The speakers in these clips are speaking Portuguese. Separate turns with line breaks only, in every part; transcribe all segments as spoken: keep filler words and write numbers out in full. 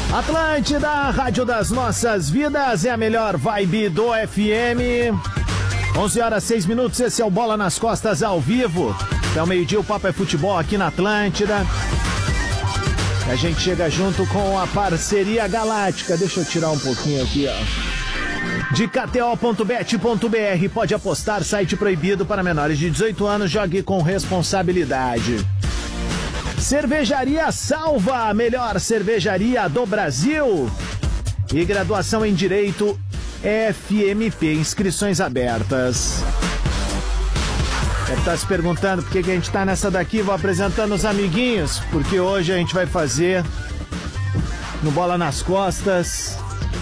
Atlântida, Rádio das Nossas Vidas, é a melhor vibe do F M. onze horas seis minutos, esse é o Bola nas Costas ao vivo. Até o meio-dia o Papo é Futebol aqui na Atlântida. A gente chega junto com a parceria galáctica. Deixa eu tirar um pouquinho aqui, ó. De K T O ponto bet ponto B R, pode apostar, site proibido para menores de dezoito anos, jogue com responsabilidade. Cervejaria Salva, a melhor cervejaria do Brasil. E graduação em Direito F M P, inscrições abertas. Deve estar se perguntando por que que a gente está nessa daqui. Vou apresentando os amiguinhos, porque hoje a gente vai fazer no Bola nas Costas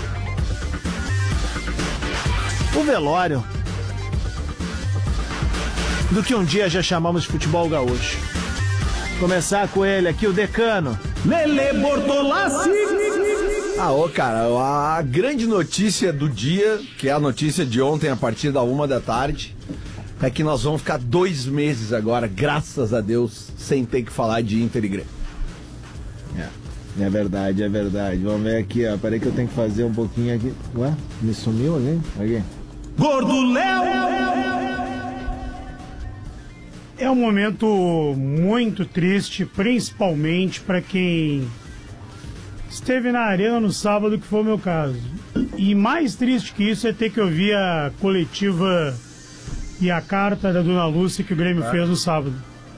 o velório do que um dia já chamamos de futebol gaúcho. Começar com ele aqui, o decano Lele Bortolassi.
Ah, ô cara, a grande notícia do dia, que é a notícia de ontem a partir da uma da tarde, é que nós vamos ficar dois meses agora, graças a Deus, sem ter que falar de Inter e Grêmio.
É, é verdade, é verdade. Vamos ver aqui, ó. Peraí que eu tenho que fazer um pouquinho aqui. Ué, me sumiu alguém? Aqui. Gordo Léo!
É um momento muito triste, principalmente para quem esteve na arena no sábado, que foi o meu caso. E mais triste que isso é ter que ouvir a coletiva e a carta da Dona Lúcia que o Grêmio ah. fez no sábado.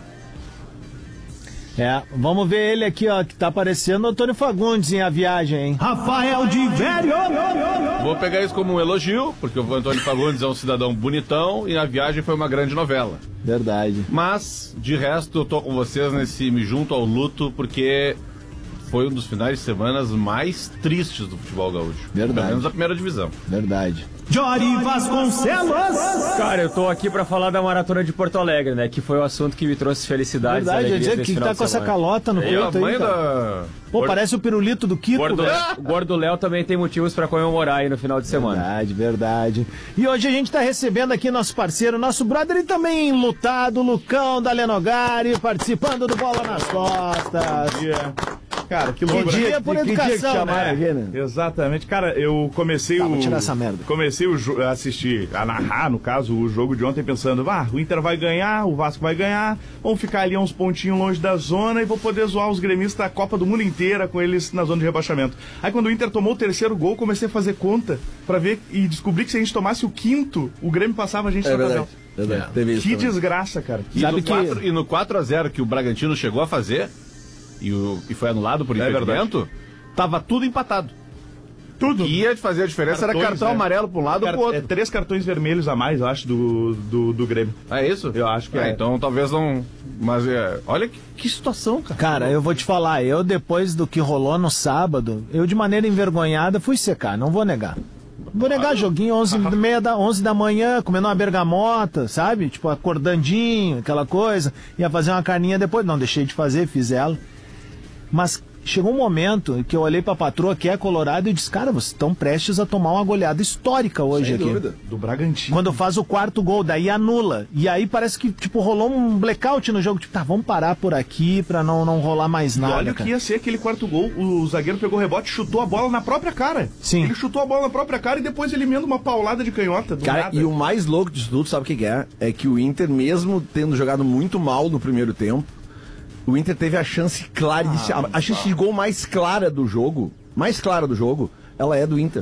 É, vamos ver ele aqui, ó, que tá aparecendo o Antônio Fagundes em A Viagem, hein? Rafael de Velho!
Vou pegar isso como um elogio, porque o Antônio Fagundes é um cidadão bonitão e A Viagem foi uma grande novela.
Verdade.
Mas, de resto, eu tô com vocês nesse Me Junto ao Luto, porque foi um dos finais de semana mais tristes do futebol gaúcho.
Verdade.
Pelo menos da primeira divisão.
Verdade. Jory Vasconcelos!
Cara, eu tô aqui pra falar da Maratona de Porto Alegre, né? Que foi o assunto que me trouxe felicidades.
Verdade, eu dizer que tá com essa calota no peito aí,
da...
Pô,
Gordo...
parece o pirulito do Kiko,
Gordo...
velho.
O Gordo Léo também tem motivos pra comemorar aí no final de semana.
Verdade, verdade. E hoje a gente tá recebendo aqui nosso parceiro, nosso brother e também lutado, Lucão da Lenogari, participando do Bola nas Costas.
Yeah. Cara, que
Bom
loucura.
dia por
que,
educação,
que dia que
né?
Aqui, né? Exatamente. Cara, eu comecei
tá,
o...
Vou tirar essa merda.
Comecei o, a assistir, a narrar, no caso, o jogo de ontem pensando, ah, o Inter vai ganhar, o Vasco vai ganhar, vamos ficar ali uns pontinhos longe da zona e vou poder zoar os gremistas da Copa do Mundo inteira com eles na zona de rebaixamento. Aí quando o Inter tomou o terceiro gol, comecei a fazer conta pra ver e descobri que se a gente tomasse o quinto, o Grêmio passava a gente
é
na
verdade.
tabela.
É. Que
também. Desgraça, cara.
E,
Sabe
no
que...
quatro, e no quatro a zero que o Bragantino chegou a fazer e, o, e foi anulado por impedimento, é tava tudo empatado.
Tudo.
O que ia fazer a diferença
cartões,
era cartão
né?
amarelo pra um lado ou
Car
pro outro.
É três cartões vermelhos a mais, eu acho, do, do, do Grêmio.
É isso?
Eu acho que
é.
é.
Então talvez não... Mas é... olha que, que situação, cara.
Cara, eu vou te falar, eu depois do que rolou no sábado, eu de maneira envergonhada fui secar, não vou negar. Vou negar, joguinho onze e meia da, onze da manhã, comendo uma bergamota, sabe? Tipo, acordandinho, aquela coisa. Ia fazer uma carninha depois. Não, deixei de fazer, fiz ela. Mas chegou um momento que eu olhei pra patroa, que é colorada, e disse, cara, vocês estão prestes a tomar uma goleada histórica hoje. Sem aqui.
Dúvida. Do Bragantino.
Quando faz o quarto gol, daí anula. E aí parece que, tipo, rolou um blackout no jogo. Tipo, tá, vamos parar por aqui pra não, não rolar mais nada.
E olha o
cara.
que ia ser aquele quarto gol. O zagueiro pegou o rebote e chutou a bola na própria cara.
Sim.
Ele chutou a bola na própria cara e depois ele emenda uma paulada de canhota. Do
Cara,
nada.
e o mais louco disso tudo, sabe o que é? É que o Inter, mesmo tendo jogado muito mal no primeiro tempo, o Inter teve a chance claríssima, ah, a chance de gol mais clara do jogo, mais clara do jogo, ela é do Inter.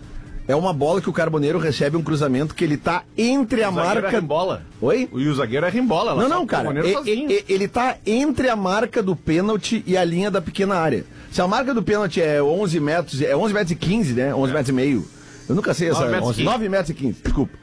É uma bola que o Carboneiro recebe um cruzamento que ele tá entre a marca...
É bola.
Oi?
E o zagueiro é rimbola.
Não, não, cara. Ele, ele tá entre a marca do pênalti e a linha da pequena área. Se a marca do pênalti é onze metros, é onze metros e quinze, né? onze é. metros e meio. Eu nunca sei essa... nove metros e quinze, desculpa.